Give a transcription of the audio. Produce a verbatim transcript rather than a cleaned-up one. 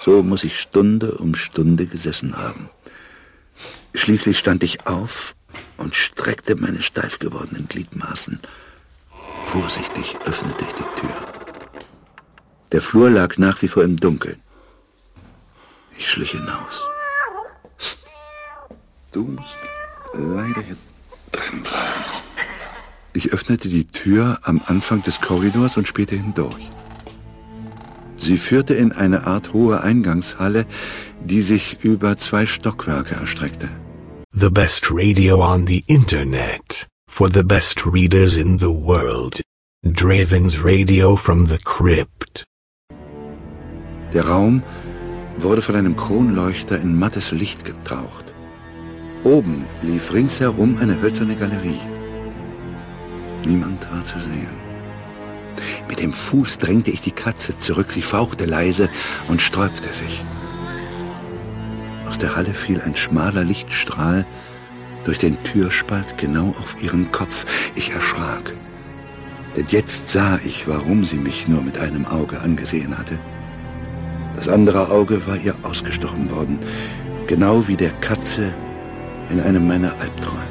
So muss ich Stunde um Stunde gesessen haben. Schließlich stand ich auf und streckte meine steif gewordenen Gliedmaßen. Vorsichtig öffnete ich die Tür. Der Flur lag nach wie vor im Dunkeln. Ich schlich hinaus. Psst. Du musst leider hier drin bleiben. Ich öffnete die Tür am Anfang des Korridors und spähte hindurch. Sie führte in eine Art hohe Eingangshalle, die sich über zwei Stockwerke erstreckte. The best radio on the internet. For the best readers in the world. Draven's Radio from the Crypt. Der Raum wurde von einem Kronleuchter in mattes Licht getaucht. Oben lief ringsherum eine hölzerne Galerie. Niemand war zu sehen. Mit dem Fuß drängte ich die Katze zurück. Sie fauchte leise und sträubte sich. Aus der Halle fiel ein schmaler Lichtstrahl durch den Türspalt genau auf ihren Kopf. Ich erschrak. Denn jetzt sah ich, warum sie mich nur mit einem Auge angesehen hatte. Das andere Auge war ihr ausgestochen worden, genau wie der Katze in einem meiner Albträume.